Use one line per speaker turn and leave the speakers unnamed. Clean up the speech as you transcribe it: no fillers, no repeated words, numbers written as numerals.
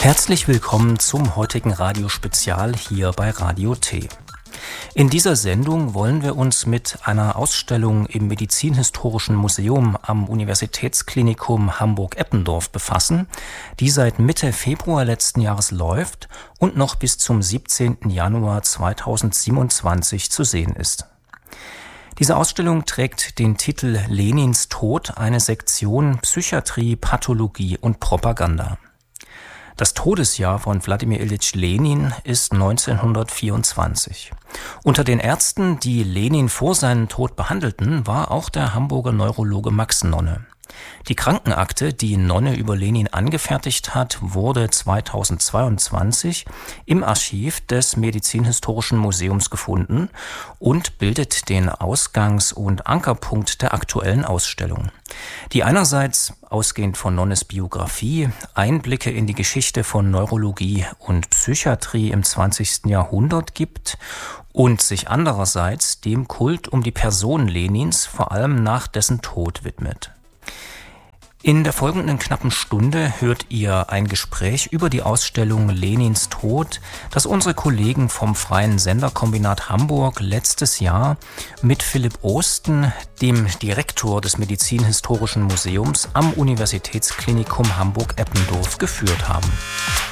Herzlich willkommen zum heutigen Radiospezial hier bei Radio T. In dieser Sendung wollen wir uns mit einer Ausstellung im Medizinhistorischen Museum am Universitätsklinikum Hamburg-Eppendorf befassen, die seit Mitte Februar letzten Jahres läuft und noch bis zum 17. Januar 2027 zu sehen ist. Diese Ausstellung trägt den Titel Lenins Tod, eine Sektion Psychiatrie, Pathologie und Propaganda. Das Todesjahr von Wladimir Iljitsch Lenin ist 1924. Unter den Ärzten, die Lenin vor seinem Tod behandelten, war auch der Hamburger Neurologe Max Nonne. Die Krankenakte, die Nonne über Lenin angefertigt hat, wurde 2022 im Archiv des Medizinhistorischen Museums gefunden und bildet den Ausgangs- und Ankerpunkt der aktuellen Ausstellung, die einerseits, ausgehend von Nonnes Biografie, Einblicke in die Geschichte von Neurologie und Psychiatrie im 20. Jahrhundert gibt und sich andererseits dem Kult um die Person Lenins, vor allem nach dessen Tod, widmet. In der folgenden knappen Stunde hört ihr ein Gespräch über die Ausstellung Lenins Tod, das unsere Kollegen vom Freien Senderkombinat Hamburg letztes Jahr mit Philipp Osten, dem Direktor des Medizinhistorischen Museums am Universitätsklinikum Hamburg-Eppendorf, geführt haben.